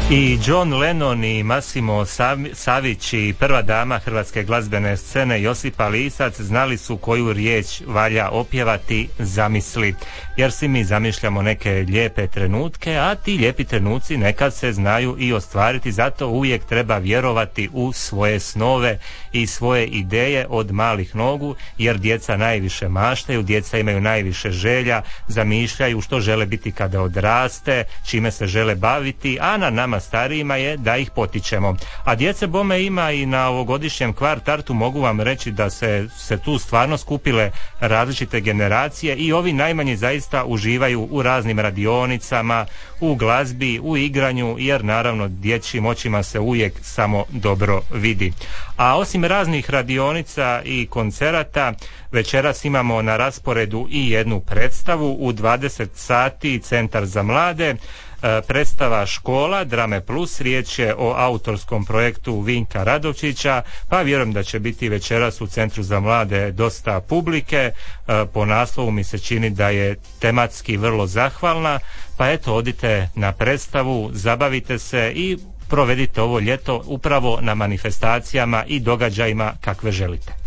I John Lennon i Massimo Savić i prva dama hrvatske glazbene scene Josipa Lisac znali su koju riječ valja opjevati zamisli, jer si mi zamišljamo neke lijepe trenutke, a ti lijepi trenuci nekad se znaju i ostvariti, zato uvijek treba vjerovati u svoje snove i svoje ideje od malih nogu, jer djeca najviše maštaju, djeca imaju najviše želja, zamišljaju što žele biti kada odraste, čime se žele baviti, a na nama starijima je da ih potičemo. A djece bome ima i na ovogodišnjem Kvartartu, mogu vam reći da se tu stvarno skupile različite generacije i ovi najmanji zaista uživaju u raznim radionicama, u glazbi, u igranju, jer naravno dječjim očima se uvijek samo dobro vidi. A osim raznih radionica i koncerata, večeras imamo na rasporedu i jednu predstavu u 20 sati, Centar za mlade, predstava Škola, Drame Plus, riječ je o autorskom projektu Vinka Radovčića, pa vjerujem da će biti večeras u Centru za mlade dosta publike, po naslovu mi se čini da je tematski vrlo zahvalna, pa eto odite na predstavu, zabavite se i provedite ovo ljeto upravo na manifestacijama i događajima kakve želite.